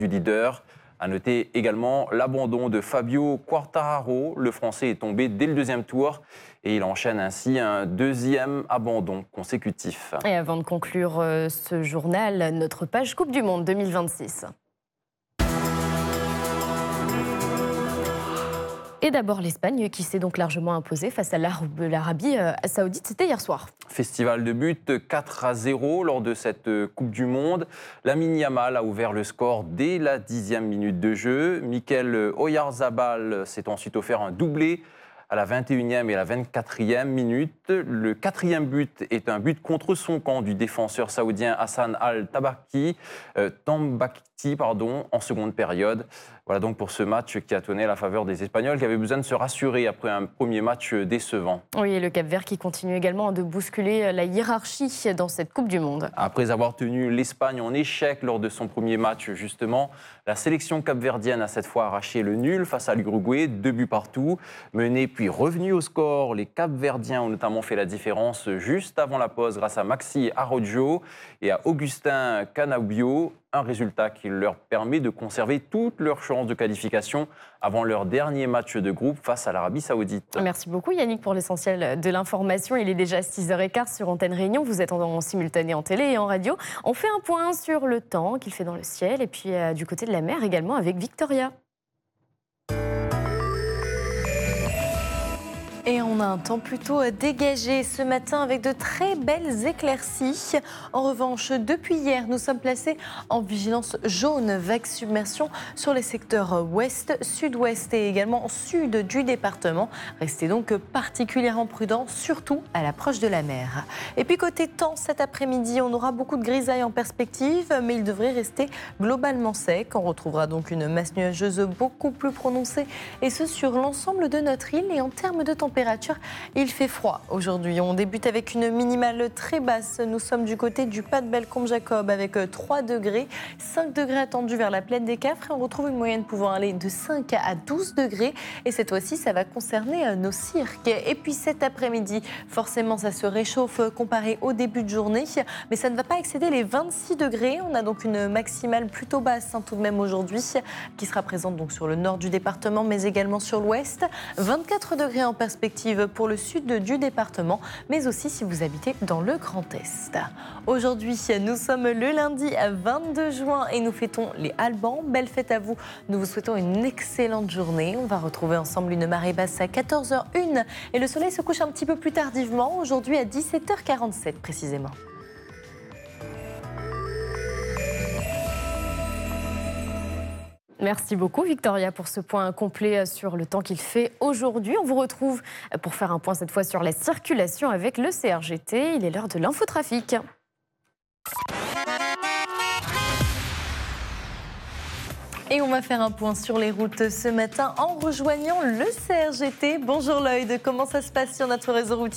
du leader. À noter également l'abandon de Fabio Quartararo. Le Français est tombé dès le deuxième tour et il enchaîne ainsi un deuxième abandon consécutif. Et avant de conclure ce journal, notre page Coupe du Monde 2026. Et d'abord l'Espagne qui s'est donc largement imposée face à l'Arabie saoudite, c'était hier soir. Festival de buts 4-0 lors de cette Coupe du Monde. Lamine Yamal a ouvert le score dès la 10e minute de jeu. Mikel Oyarzabal s'est ensuite offert un doublé à la 21e et la 24e minute. Le 4e but est un but contre son camp du défenseur saoudien Hassan Al-Tambakti, en seconde période. Voilà donc pour ce match qui a donné la faveur des Espagnols qui avaient besoin de se rassurer après un premier match décevant. Oui, et le Cap-Vert qui continue également de bousculer la hiérarchie dans cette Coupe du Monde. Après avoir tenu l'Espagne en échec lors de son premier match justement, la sélection capverdienne a cette fois arraché le nul face à l'Uruguay, 2 buts partout. Menés puis revenus au score, les Capverdiens ont notamment fait la différence juste avant la pause grâce à Maxi Arrojo et à Augustin Canabio. Un résultat qui leur permet de conserver toutes leurs chances de qualification avant leur dernier match de groupe face à l'Arabie Saoudite. Merci beaucoup Yannick pour l'essentiel de l'information. Il est déjà 6h15 sur Antenne Réunion. Vous êtes en simultané en télé et en radio. On fait un point sur le temps qu'il fait dans le ciel et puis du côté de la mer également avec Victoria. Et on a un temps plutôt dégagé ce matin avec de très belles éclaircies. En revanche, depuis hier, nous sommes placés en vigilance jaune, vague submersion sur les secteurs ouest, sud-ouest et également sud du département. Restez donc particulièrement prudents, surtout à l'approche de la mer. Et puis côté temps, cet après-midi, on aura beaucoup de grisailles en perspective, mais il devrait rester globalement sec. On retrouvera donc une masse nuageuse beaucoup plus prononcée, et ce sur l'ensemble de notre île. Et en termes de température, il fait froid aujourd'hui. On débute avec une minimale très basse. Nous sommes du côté du Pas de Bellecombe-Jacob avec 3 degrés, 5 degrés attendus vers la plaine des Cafres. Et on retrouve une moyenne pouvant aller de 5 à 12 degrés. Et cette fois-ci, ça va concerner nos cirques. Et puis cet après-midi, forcément, ça se réchauffe comparé au début de journée. Mais ça ne va pas excéder les 26 degrés. On a donc une maximale plutôt basse tout de même aujourd'hui, qui sera présente donc sur le nord du département, mais également sur l'ouest. 24 degrés en perspective pour le sud du département, mais aussi si vous habitez dans le Grand Est. Aujourd'hui, nous sommes le lundi 22 juin et nous fêtons les Albans. Belle fête à vous. Nous vous souhaitons une excellente journée. On va retrouver ensemble une marée basse à 14h01 et le soleil se couche un petit peu plus tardivement, aujourd'hui à 17h47 précisément. Merci beaucoup Victoria pour ce point complet sur le temps qu'il fait aujourd'hui. On vous retrouve pour faire un point cette fois sur la circulation avec le CRGT. Il est l'heure de l'infotrafic. Et on va faire un point sur les routes ce matin en rejoignant le CRGT. Bonjour Lloyd, comment ça se passe sur notre réseau routier ?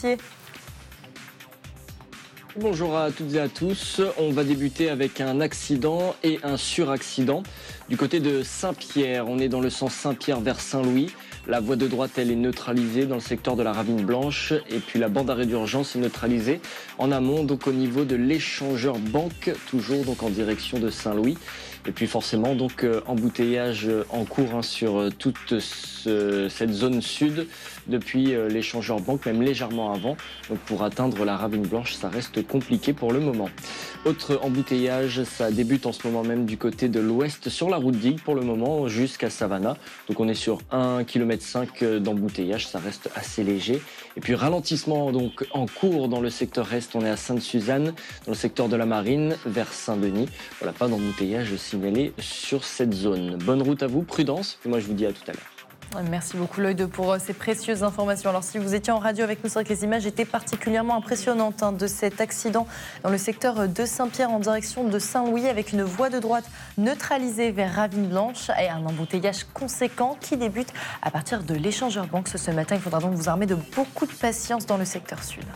Bonjour à toutes et à tous. On va débuter avec un accident et un suraccident. Du côté de Saint-Pierre, on est dans le sens Saint-Pierre vers Saint-Louis. La voie de droite, elle est neutralisée dans le secteur de la Ravine Blanche. Et puis la bande d'arrêt d'urgence est neutralisée en amont, donc au niveau de l'échangeur banque, toujours donc en direction de Saint-Louis. Et puis forcément, donc embouteillage en cours sur toute cette zone sud depuis l'échangeur banque, même légèrement avant. Donc pour atteindre la Ravine Blanche, ça reste compliqué pour le moment. Autre embouteillage, ça débute en ce moment même du côté de l'ouest sur la route Digue pour le moment jusqu'à Savannah. Donc on est sur 1,5 km d'embouteillage, ça reste assez léger. Et puis ralentissement donc en cours dans le secteur est, on est à Sainte-Suzanne, dans le secteur de la Marine, vers Saint-Denis. Voilà, pas d'embouteillage signalé sur cette zone. Bonne route à vous, prudence, et moi je vous dis à tout à l'heure. Merci beaucoup Lloyd pour ces précieuses informations. Alors si vous étiez en radio avec nous, c'est vrai que les images étaient particulièrement impressionnantes de cet accident dans le secteur de Saint-Pierre en direction de Saint-Louis avec une voie de droite neutralisée vers Ravine Blanche et un embouteillage conséquent qui débute à partir de l'échangeur banque ce matin. Il faudra donc vous armer de beaucoup de patience dans le secteur sud.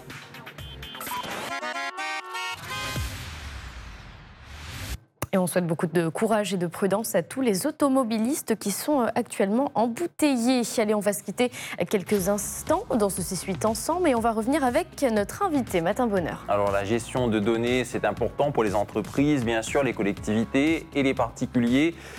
Et on souhaite beaucoup de courage et de prudence à tous les automobilistes qui sont actuellement embouteillés. Allez, on va se quitter quelques instants dans ce 6-8 ensemble et on va revenir avec notre invité. Matin Bonheur. Alors la gestion de données, c'est important pour les entreprises, bien sûr, les collectivités et les particuliers.